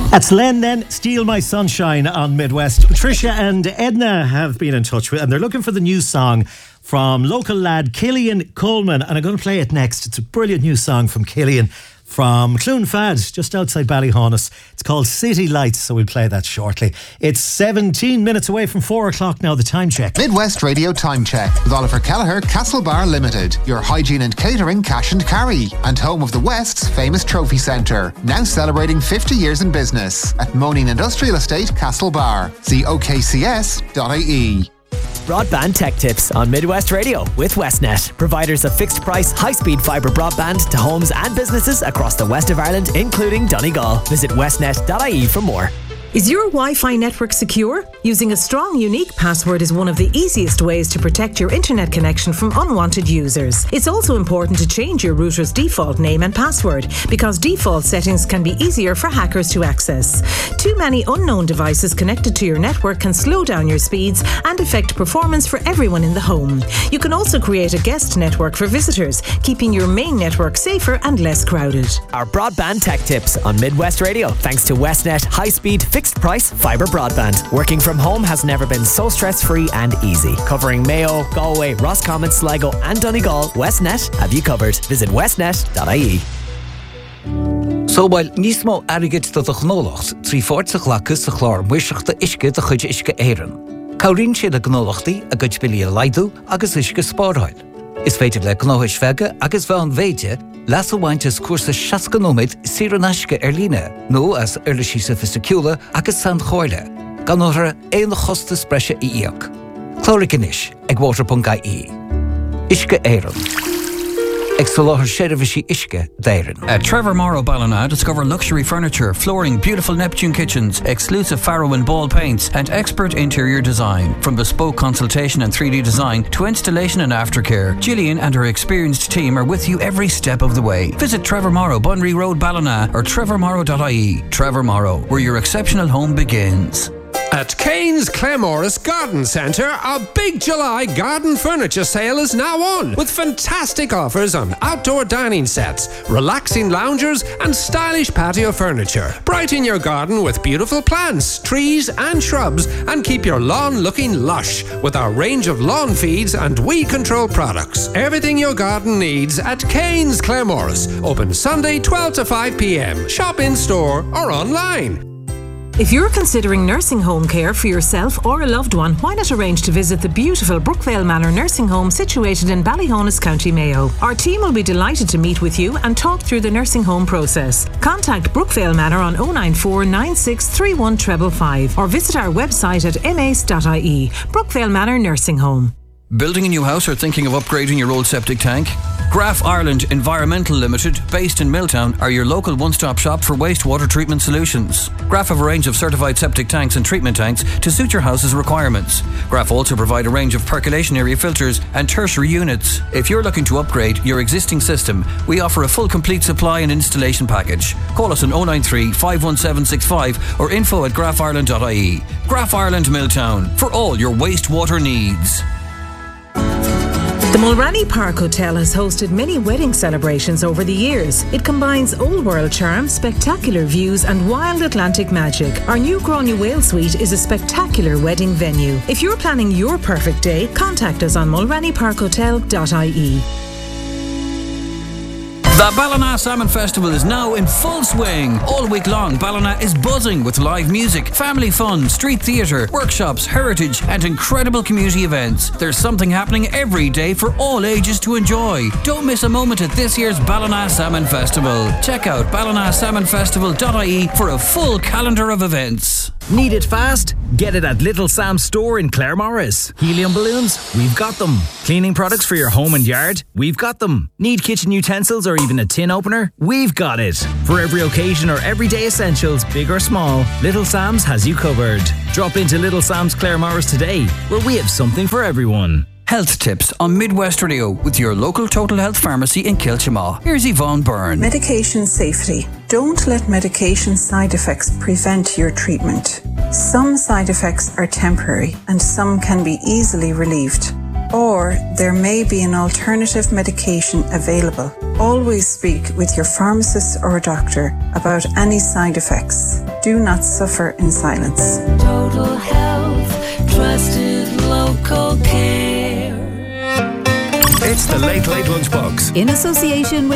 That's Len then, Steal My Sunshine on Midwest. Patricia and Edna have been in touch with, and they're looking for the new song from local lad Killian Coleman, and I'm going to play it next. It's a brilliant new song from Killian from Clonfad, just outside Ballyhonus. It's called City Lights, so we'll play that shortly. It's 17 minutes away from 4 o'clock now, the time check. Midwest Radio Time Check with Oliver Kelleher, Castlebar Limited, your hygiene and catering cash and carry, and home of the West's famous trophy centre, now celebrating 50 years in business at Moaning Industrial Estate, Castlebar. See okcs.ie. Broadband Tech Tips on Midwest Radio with Westnet, providers of fixed price, high-speed fibre broadband to homes and businesses across the west of Ireland, including Donegal. Visit westnet.ie for more. Is your Wi-Fi network secure? Using a strong, unique password is one of the easiest ways to protect your internet connection from unwanted users. It's also important to change your router's default name and password, because default settings can be easier for hackers to access. Too many unknown devices connected to your network can slow down your speeds and affect performance for everyone in the home. You can also create a guest network for visitors, keeping your main network safer and less crowded. Our Broadband Tech Tips on Midwest Radio, thanks to Westnet high-speed fixed price fibre broadband. Working from home has never been so stress-free and easy. Covering Mayo, Galway, Roscommon, Sligo and Donegal, Westnet have you covered. Visit westnet.ie. So while nísmó airgid do gnólacht, trí fórtach lacus a chlár muiseachta isce de chuid isce éireann. Caurín sé le gnólachtaí a gcuid bilí a laidú agus isce spárthail. Is féidir le gnóis feige agus bhean véide las a bhaintes cuasa 60 nóid sír an aisce líne, nó as eirlisí sa fisiciúla agus san choile, gan óthra éon chosta spreise I íoc. Chlóricanis ag water.ie. Isce éireann. At Trevor Morrow Ballina, discover luxury furniture, flooring, beautiful Neptune kitchens, exclusive Faro and Ball paints, and expert interior design. From bespoke consultation and 3D design to installation and aftercare, Gillian and her experienced team are with you every step of the way. Visit Trevor Morrow, Bunry Road, Ballina, or trevormorrow.ie. Trevor Morrow, where your exceptional home begins. At Kane's Claremorris Garden Centre, a big July garden furniture sale is now on, with fantastic offers on outdoor dining sets, relaxing loungers and stylish patio furniture. Brighten your garden with beautiful plants, trees and shrubs, and keep your lawn looking lush with our range of lawn feeds and weed control products. Everything your garden needs at Kane's Claremorris. Open Sunday 12 to 5 p.m. Shop in store or online. If you're considering nursing home care for yourself or a loved one, why not arrange to visit the beautiful Brookvale Manor Nursing Home situated in Ballyhonus, County Mayo. Our team will be delighted to meet with you and talk through the nursing home process. Contact Brookvale Manor on 094 9631 555 or visit our website at mace.ie. Brookvale Manor Nursing Home. Building a new house or thinking of upgrading your old septic tank? Graf Ireland Environmental Limited, based in Milltown, are your local one-stop shop for wastewater treatment solutions. Graf have a range of certified septic tanks and treatment tanks to suit your house's requirements. Graf also provide a range of percolation area filters and tertiary units. If you're looking to upgrade your existing system, we offer a full complete supply and installation package. Call us on 093 51765 or info@grafireland.ie. Graf Ireland Milltown, for all your wastewater needs. The Mulranny Park Hotel has hosted many wedding celebrations over the years. It combines old world charm, spectacular views and wild Atlantic magic. Our new Gráinne Whale Suite is a spectacular wedding venue. If you're planning your perfect day, contact us on mulrannyparkhotel.ie. The Ballina Salmon Festival is now in full swing. All week long, Ballina is buzzing with live music, family fun, street theatre, workshops, heritage and incredible community events. There's something happening every day for all ages to enjoy. Don't miss a moment at this year's Ballina Salmon Festival. Check out ballinasalmonfestival.ie for a full calendar of events. Need it fast? Get it at Little Sam's store in Claremorris. Helium balloons? We've got them. Cleaning products for your home and yard? We've got them. Need kitchen utensils or even a tin opener? We've got it. For every occasion or everyday essentials, big or small, Little Sam's has you covered. Drop into Little Sam's Claremorris today, where we have something for everyone. Health tips on Midwest Radio with your local Total Health Pharmacy in Kilchamaw. Here's Yvonne Byrne. Medication safety. Don't let medication side effects prevent your treatment. Some side effects are temporary and some can be easily relieved. Or there may be an alternative medication available. Always speak with your pharmacist or doctor about any side effects. Do not suffer in silence. Total Health, trusted local care. It's the Late Late Lunchbox. In association with